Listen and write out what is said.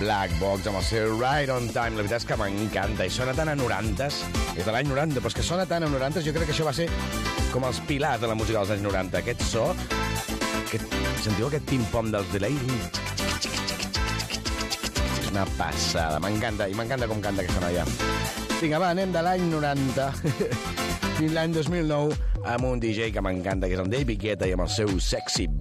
Black Box amb el seu Right on Time. La veritat és que m'encanta i sona tan a 90s. És de l'any 90, però és que sona tan a 90s. Jo crec que això va ser com els pilars de la música dels anys 90. Aquest so, sentiu aquest pim-pom dels delay? És una passada, m'encanta. I m'encanta com canta aquesta noia. Vinga, va, anem de l'any 90 fins l'any 2009 amb un DJ que m'encanta, que és el David Guetta i amb el seu Sexy